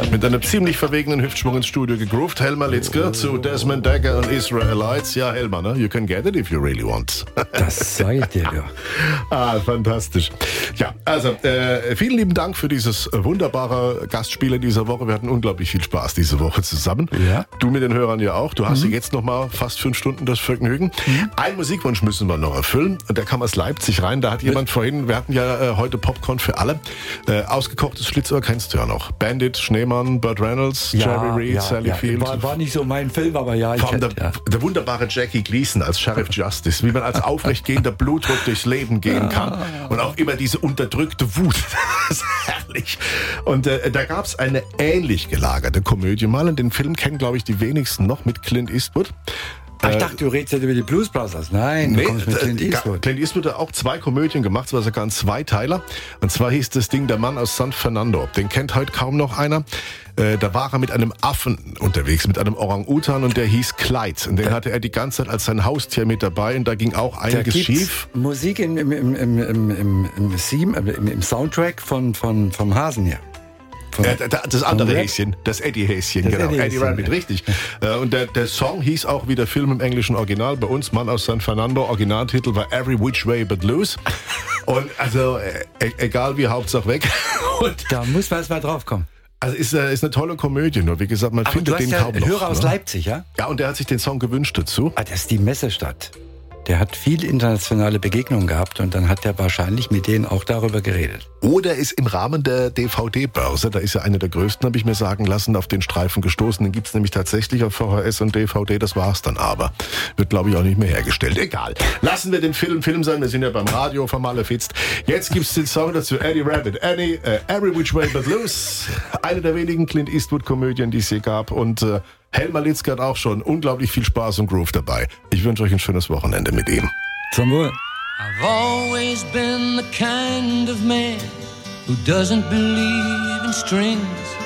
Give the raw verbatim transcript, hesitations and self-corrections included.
Mit einem ziemlich verwegenen Hüftschwung ins Studio gegroovt. Helmer Litzke zu Desmond Dekker und Israelites. Ja, Helmer, ne? You can get it if you really want. Das sag ich dir, ja. Ah, fantastisch. Ja, also, äh, vielen lieben Dank für dieses wunderbare Gastspiel in dieser Woche. Wir hatten unglaublich viel Spaß diese Woche zusammen. Ja. Du mit den Hörern ja auch. Du hast Mhm. ja jetzt noch mal fast fünf Stunden das Vergnügen. Mhm. Einen Musikwunsch müssen wir noch erfüllen. Und der kam aus Leipzig rein. Da hat jemand vorhin, wir hatten ja äh, heute Popcorn für alle. Äh, ausgekochtes Schlitzohr kennst du ja noch. Bandit, Schneemann, Burt Reynolds, Ja, Jerry Reed, ja, Sally ja. Field. War, war nicht so mein Film, aber ja. Ich Vor allem hätte, der, ja. der wunderbare Jackie Gleason als Sheriff Justice, wie man als aufrechtgehender Blutdruck durchs Leben gehen kann und auch immer diese unterdrückte Wut. Das ist herrlich. Und äh, da gab es eine ähnlich gelagerte Komödie mal und den Film kennen, glaube ich, die wenigsten noch mit Clint Eastwood. Ach, ich dachte, du redest jetzt über die Blues Brothers. Nein, du kommst mit Clint Eastwood. Clint Eastwood hat auch zwei Komödien gemacht, es war sogar ein Zweiteiler. Und zwar hieß das Ding Der Mann aus San Fernando. Den kennt heute kaum noch einer. Äh, da war er mit einem Affen unterwegs, mit einem Orang-Utan und der hieß Clyde. Und den da, hatte er die ganze Zeit als sein Haustier mit dabei und da ging auch einiges schief. Musik im, im, im, im, im, im, im, Theme, im, im Soundtrack von, von, vom Hasen hier. Ja, das andere Häschen, das Eddie-Häschen, genau. Eddie, Eddie Rabbit, ja. Richtig. Und der, der Song hieß auch wie der Film im englischen Original. Bei uns, Mann aus San Fernando, Originaltitel war Every Which Way But Loose. Und also, e- egal wie, Hauptsache weg. Und da muss man erst mal drauf kommen. Also ist, äh, ist eine tolle Komödie, nur wie gesagt, man Aber findet du hast den ja kaum noch. Hörer aus ne? Leipzig, ja? Ja, und der hat sich den Song gewünscht dazu. Ah, das ist die Messestadt. Der hat viele internationale Begegnungen gehabt und dann hat er wahrscheinlich mit denen auch darüber geredet. Oder ist im Rahmen der D V D-Börse, da ist ja eine der größten, habe ich mir sagen lassen, auf den Streifen gestoßen. Den gibt's nämlich tatsächlich auf V H S und D V D, das war's dann aber. Wird, glaube ich, auch nicht mehr hergestellt. Egal. Lassen wir den Film Film sein, wir sind ja beim Radio vom Malefitzt. Jetzt gibt's den Song dazu, Eddie Rabbit, Annie, äh, Every Which Way But Loose. Eine der wenigen Clint Eastwood-Komödien, die es hier gab und äh, Helmer Litzke hat auch schon unglaublich viel Spaß und Groove dabei. Ich wünsche euch ein schönes Wochenende mit ihm. Zum Wohl. I've always been the kind of man who doesn't believe in strings.